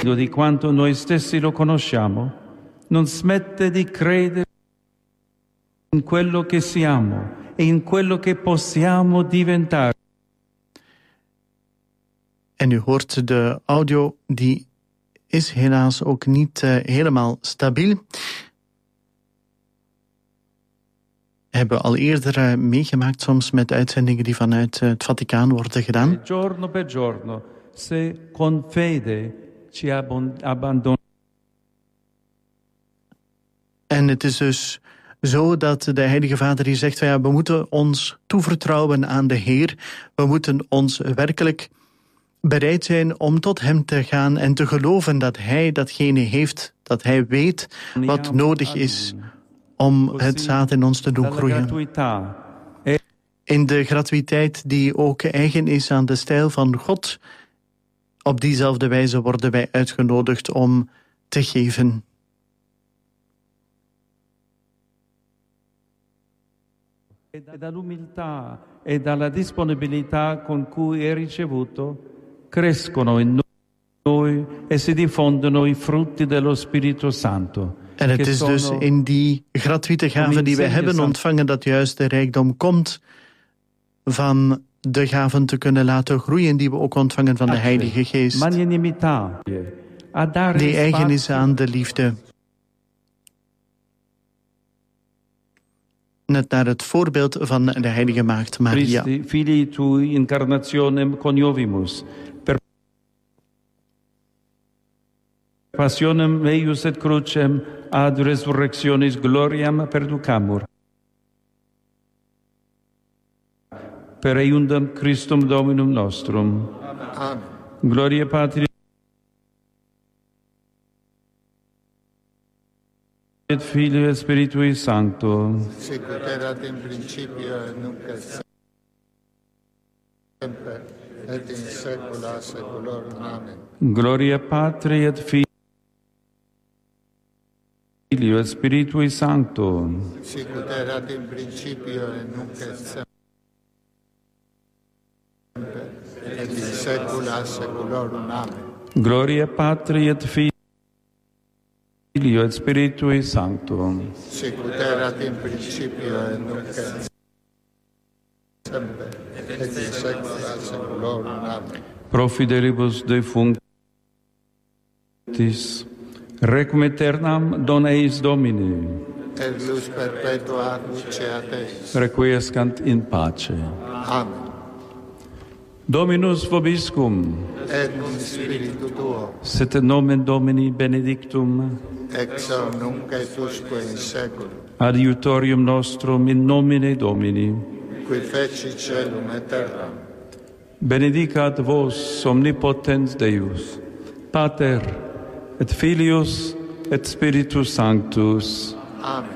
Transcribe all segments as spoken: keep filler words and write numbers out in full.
di quanto noi stessi lo conosciamo, non smette di credere in quello che siamo e in quello che possiamo diventare. En u hoort de audio, die is helaas ook niet uh, helemaal stabiel. Hebben we al eerder uh, meegemaakt soms met uitzendingen die vanuit uh, het Vaticaan worden gedaan. Giorno per giorno, se con fede ci abbandoniamo. En het is dus zo dat de Heilige Vader hier zegt, ja, we moeten ons toevertrouwen aan de Heer. We moeten ons werkelijk bereid zijn om tot hem te gaan en te geloven dat hij datgene heeft, dat hij weet wat nodig is om het zaad in ons te doen groeien. In de gratuïteit die ook eigen is aan de stijl van God, op diezelfde wijze worden wij uitgenodigd om te geven. E dall'umiltà e dalla disponibilità con cui è ricevuto crescono in noi e si diffondono i frutti dello Spirito Santo. En het is dus in die gratuite gaven die wij hebben ontvangen dat juist de rijkdom komt van de gaven te kunnen laten groeien die we ook ontvangen van de Heilige Geest. Die eigen is aan de liefde. Net naar het voorbeeld van de heilige maagd Maria. Christi, fili tui incarnationem coniovimus, per passionem eius et crucem ad resurrectionis gloriam perducamur. Per eiundam Christum Dominum nostrum. Amen. Gloria Patri et Filio et Spiritui Sancto. Sicut erat in principio et nunc et semper et in saecula saeculorum. Amen. Gloria Patri et Filio et Spiritui Sancto. Sicut erat in principio et nunc et semper et in saecula saeculorum. Amen. Gloria Patri et Filio Filio et Spiritui Sancto. Sicut erat in principio et nunc et semper et in saecula saeculorum. Amen. Pro fidelibus defunctis, requiem aeternam dona eis Domini. Et lux perpetua luceat eis. Requiescant in pace. Amen. Dominus vobiscum. Et cum spiritu tuo. Sit nomen Domini benedictum. Ex hoc nunc et usque in saeculum. Adiutorium nostrum in nomine Domini. Qui feci caelum et terram. Benedicat vos omnipotens Deus, Pater et Filius et Spiritus Sanctus. Amen.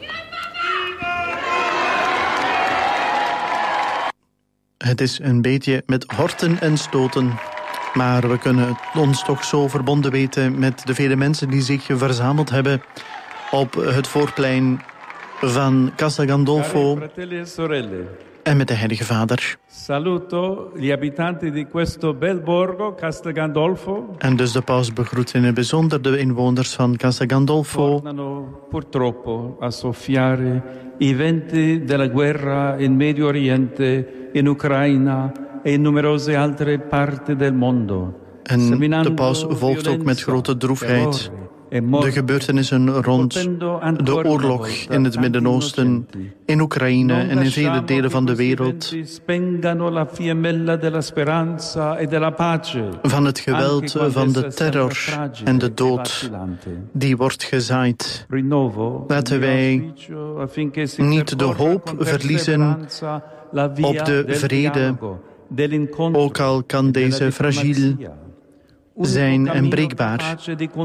Het is een beetje met horten en stoten, maar we kunnen ons toch zo verbonden weten met de vele mensen die zich verzameld hebben op het voorplein van Castel Gandolfo en met de Heilige Vader. Saluto gli abitanti di questo bel borgo Castel Gandolfo. En dus de paus begroet in het bijzonder de inwoners van Castel Gandolfo. Tornano purtroppo a soffiare i venti della guerra in Medio Oriente, in Ucraïna e in numerose altre parti del mondo. En de paus volgt ook met grote droefheid de gebeurtenissen rond de oorlog in het Midden-Oosten, in Oekraïne en in vele delen van de wereld. Van het geweld, van de terror en de dood die wordt gezaaid. Laten wij niet de hoop verliezen op de vrede, ook al kan deze fragiel zijn en breekbaar.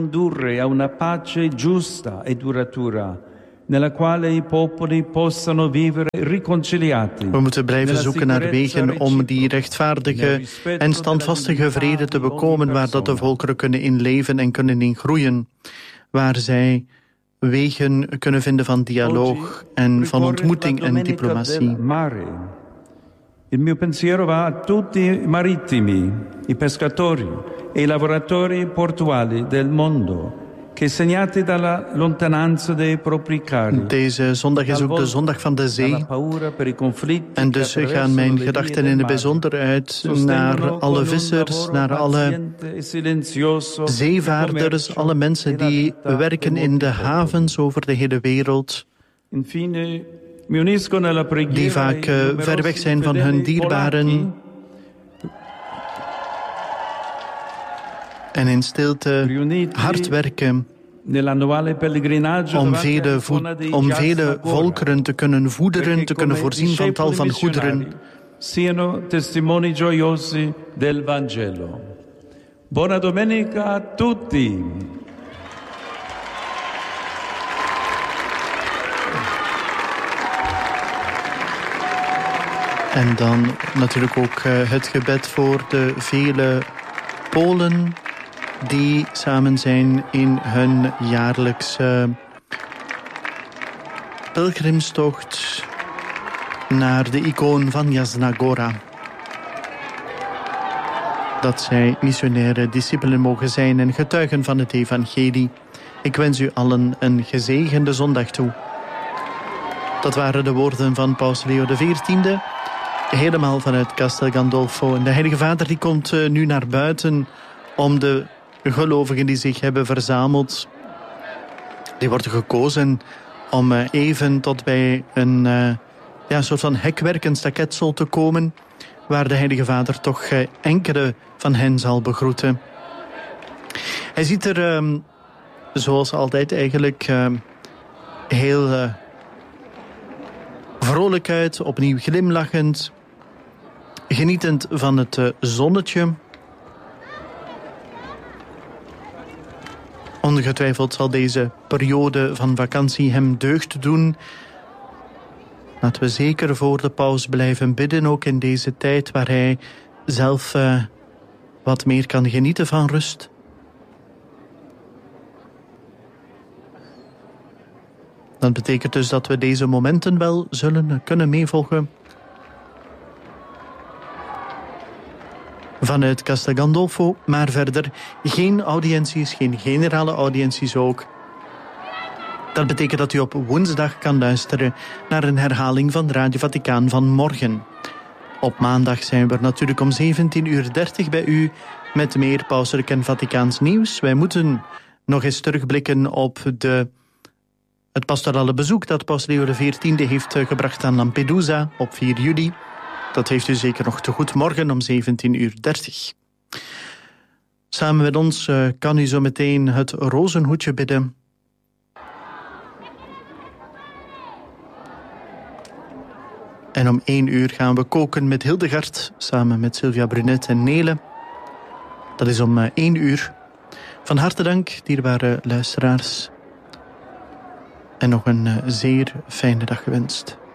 We moeten blijven zoeken naar wegen om die rechtvaardige en standvastige vrede te bekomen, waar dat de volkeren kunnen in leven en kunnen in groeien, waar zij wegen kunnen vinden van dialoog en van ontmoeting en diplomatie. Il mio pensiero va a tutti i marittimi, i pescatori e i lavoratori portuali del mondo, che segnati dalla lontananza dei propri cari. Deze zondag is ook de zondag van de zee. En dus gaan mijn gedachten in het bijzonder uit naar alle vissers, naar alle zeevaarders, alle mensen die werken in de havens over de hele wereld, die vaak uh, ver weg zijn van hun dierbaren. En in stilte hard werken om vele, voed- om vele volkeren te kunnen voederen, te kunnen voorzien van tal van goederen. Siano testimoni gioiosi del Vangelo. Buona domenica a tutti. En dan natuurlijk ook uh, het gebed voor de vele Polen die samen zijn in hun jaarlijkse pelgrimstocht naar de icoon van Jasna Gora. Dat zij missionaire discipelen mogen zijn en getuigen van het evangelie. Ik wens u allen een gezegende zondag toe. Dat waren de woorden van Paus Leo de veertiende. Helemaal vanuit Castel Gandolfo. En de Heilige Vader die komt uh, nu naar buiten om de gelovigen die zich hebben verzameld. Die worden gekozen om uh, even tot bij een uh, ja, soort van hekwerk, een staketsel te komen, waar de Heilige Vader toch uh, enkele van hen zal begroeten. Hij ziet er, um, zoals altijd eigenlijk, uh, heel uh, vrolijk uit, opnieuw glimlachend, genietend van het uh, zonnetje. Ongetwijfeld zal deze periode van vakantie hem deugd doen. Laten we zeker voor de paus blijven bidden, ook in deze tijd waar hij zelf uh, wat meer kan genieten van rust. Dat betekent dus dat we deze momenten wel zullen kunnen meevolgen. Vanuit Castel Gandolfo, maar verder geen audiënties, geen generale audiënties ook. Dat betekent dat u op woensdag kan luisteren naar een herhaling van Radio Vaticaan van morgen. Op maandag zijn we er natuurlijk om zeventien uur dertig bij u met meer pauselijk en Vaticaans nieuws. Wij moeten nog eens terugblikken op de, het pastorale bezoek dat Paus Leo de veertiende heeft gebracht aan Lampedusa op vier juli. Dat heeft u zeker nog te goed morgen om zeventien uur dertig. Samen met ons uh, kan u zo meteen het rozenhoedje bidden. En om één uur gaan we koken met Hildegard, samen met Sylvia Brunet en Nele. Dat is om uh, één uur. Van harte dank, dierbare luisteraars. En nog een uh, zeer fijne dag gewenst.